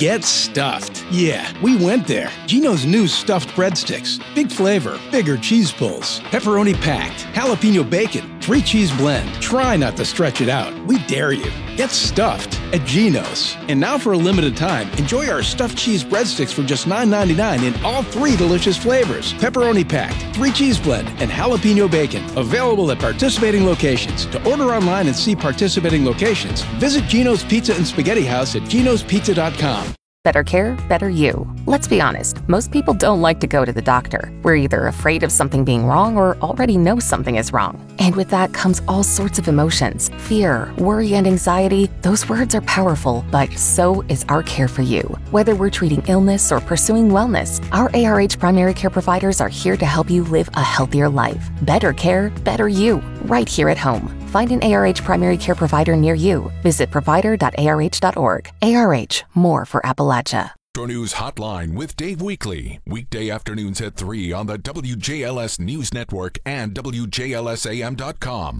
Get stuffed. Yeah, we went there. Geno's new stuffed breadsticks. Big flavor, bigger cheese pulls, pepperoni packed, jalapeno bacon, 3 cheese blend. Try not to stretch it out. We dare you. Get stuffed at Geno's. And now for a limited time, enjoy our stuffed cheese breadsticks for just $9.99 in all 3 delicious flavors. Pepperoni packed, 3 cheese blend, and jalapeno bacon. Available at participating locations. To order online and see participating locations, visit Geno's Pizza and Spaghetti House at genospizza.com. Better care, better you. Let's be honest, most people don't like to go to the doctor. We're either afraid of something being wrong or already know something is wrong. And with that comes all sorts of emotions. Fear, worry, and anxiety. Those words are powerful, but so is our care for you. Whether we're treating illness or pursuing wellness, our ARH primary care providers are here to help you live a healthier life. Better care, better you. Right here at home. Find an ARH primary care provider near you. Visit provider.arh.org. ARH, more for Appalachia. Metro News Hotline with Dave Weekley. Weekday afternoons at 3 on the WJLS News Network and WJLSAM.com.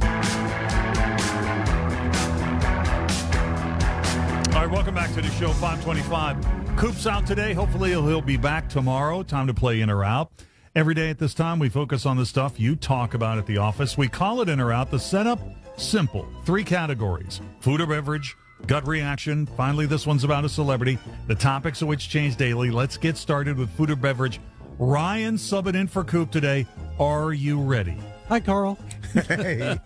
All right, welcome back to the show, 525. Coop's out today. Hopefully he'll be back tomorrow. Time to play in or out. Every day at this time, we focus on the stuff you talk about at the office. We call it in or out. The setup, simple. 3 categories: food or beverage, gut reaction. Finally, this one's about a celebrity. The topics of which change daily. Let's get started with food or beverage. Ryan subbing in for Coop today. Are you ready? Hi, Carl. Hey.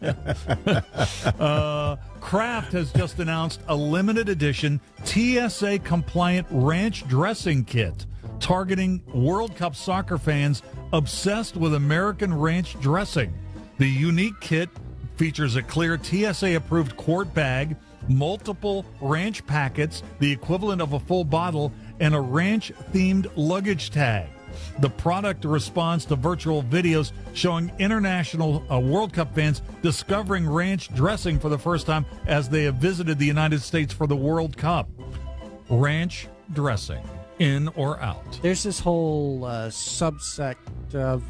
Kraft has just announced a limited edition TSA-compliant ranch dressing kit targeting World Cup soccer fans obsessed with American ranch dressing. The unique kit features a clear TSA-approved quart bag, multiple ranch packets, the equivalent of a full bottle, and a ranch-themed luggage tag. The product responds to virtual videos showing international World Cup fans discovering ranch dressing for the first time as they have visited the United States for the World Cup. Ranch dressing, in or out? There's this whole subsect of,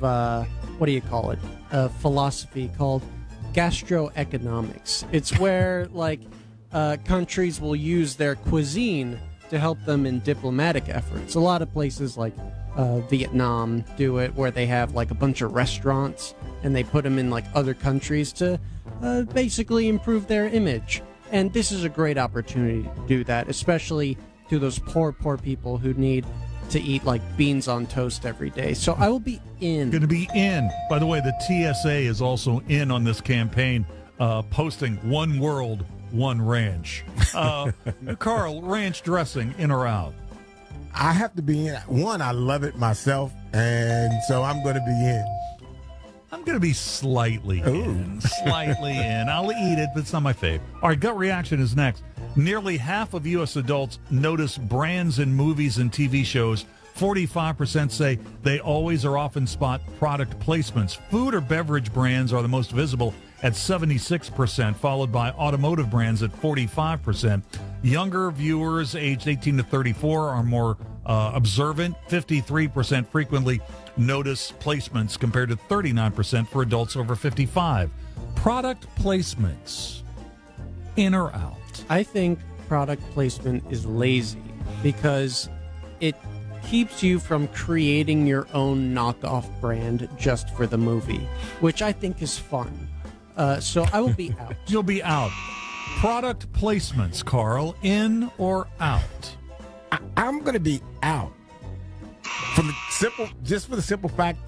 philosophy called gastroeconomics. It's where, countries will use their cuisine to help them in diplomatic efforts. A lot of places like Vietnam do it, where they have a bunch of restaurants and they put them in other countries to basically improve their image. And this is a great opportunity to do that, especially to those poor people who need to eat beans on toast every day. So I will be in. Going to be in. By the way, the TSA is also in on this campaign, posting one world, one ranch. Carl, ranch dressing, in or out? I have to be in. One, I love it myself, and so I'm going to be in. I'm going to be slightly in. Slightly in. I'll eat it, but it's not my fave. All right, gut reaction is next. Nearly half of U.S. adults notice brands in movies and TV shows. 45% say they always or often spot product placements. Food or beverage brands are the most visible at 76%, followed by automotive brands at 45%. Younger viewers aged 18 to 34 are more observant. 53% frequently notice placements compared to 39% for adults over 55. Product placements, in or out? I think product placement is lazy because it keeps you from creating your own knockoff brand just for the movie, which I think is fun. So I will be out. You'll be out. Product placements, Carl, in or out? I'm going to be out. For the simple fact,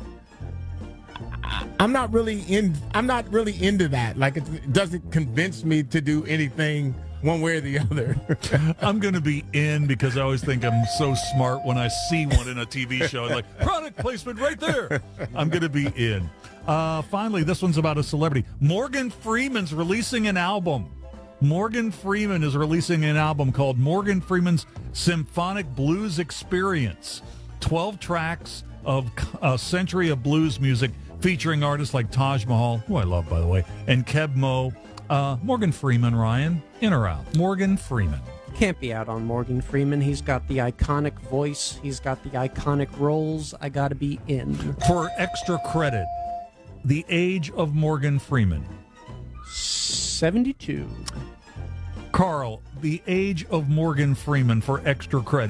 I'm not really into that. It doesn't convince me to do anything one way or the other. I'm going to be in because I always think I'm so smart when I see one in a TV show. Product placement right there. I'm going to be in. Finally, this one's about a celebrity. Morgan Freeman's releasing an album. Morgan Freeman is releasing an album called Morgan Freeman's Symphonic Blues Experience. 12 tracks of a century of blues music featuring artists like Taj Mahal, who I love, by the way, and Keb Mo. Morgan Freeman, Ryan, in or out? Morgan Freeman. Can't be out on Morgan Freeman. He's got the iconic voice. He's got the iconic roles. I got to be in. For extra credit, the age of Morgan Freeman. 72. Carl, the age of Morgan Freeman for extra credit.